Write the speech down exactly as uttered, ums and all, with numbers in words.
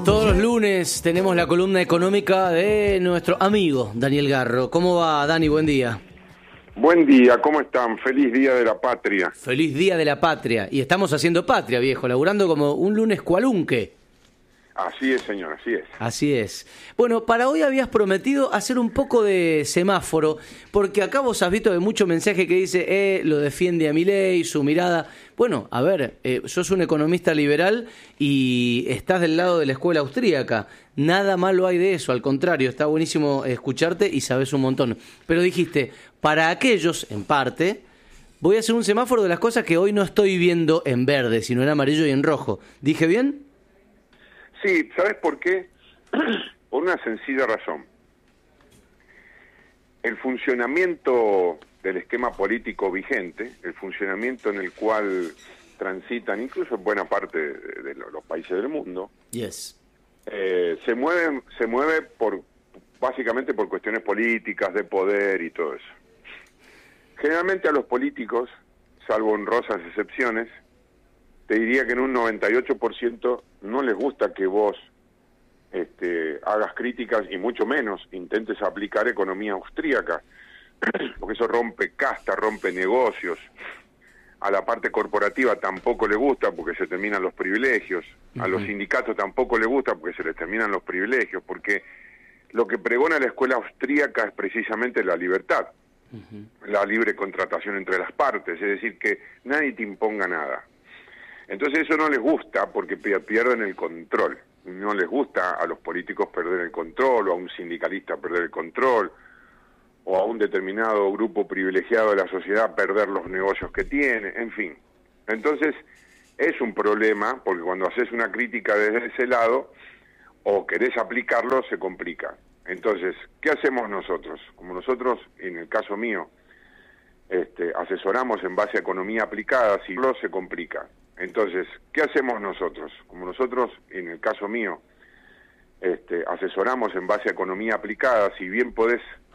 Todos los lunes tenemos la columna económica de nuestro amigo Daniel Garro. ¿Cómo va, Dani? Buen día. Buen día, ¿cómo están? Feliz Día de la Patria. Feliz Día de la Patria. Y estamos haciendo patria, viejo, laburando como un lunes cualunque. Así es, señor, así es. Así es. Bueno, para hoy habías prometido hacer un poco de semáforo, porque acá vos has visto de mucho mensaje que dice, eh, lo defiende a Milei, su mirada. Bueno, a ver, eh, sos un economista liberal y estás del lado de la escuela austríaca. Nada malo hay de eso, al contrario, está buenísimo escucharte y sabés un montón. Pero dijiste, para aquellos, en parte, voy a hacer un semáforo de las cosas que hoy no estoy viendo en verde, sino en amarillo y en rojo. ¿Dije bien? Sí, ¿sabes por qué? Por una sencilla razón. El funcionamiento del esquema político vigente, el funcionamiento en el cual transitan incluso buena parte de, de los países del mundo, yes. eh, se mueve, se mueve por básicamente por cuestiones políticas, de poder y todo eso. Generalmente a los políticos, salvo honrosas excepciones, te diría que en un noventa y ocho por ciento no les gusta que vos este, hagas críticas y mucho menos intentes aplicar economía austríaca, porque eso rompe casta, rompe negocios. A la parte corporativa tampoco le gusta porque se terminan los privilegios, a los sindicatos tampoco le gusta porque se les terminan los privilegios, porque lo que pregona la escuela austríaca es precisamente la libertad, uh-huh. la libre contratación entre las partes, es decir, que nadie te imponga nada. Entonces eso no les gusta porque pierden el control. No les gusta a los políticos perder el control, o a un sindicalista perder el control, o a un determinado grupo privilegiado de la sociedad perder los negocios que tiene, en fin. Entonces es un problema porque cuando haces una crítica desde ese lado o querés aplicarlo se complica. Entonces, ¿qué hacemos nosotros? Como nosotros, en el caso mío, este, asesoramos en base a economía aplicada, si no se complica. Entonces, ¿qué hacemos nosotros? Como nosotros, en el caso mío, este, asesoramos en base a economía aplicada, si bien podés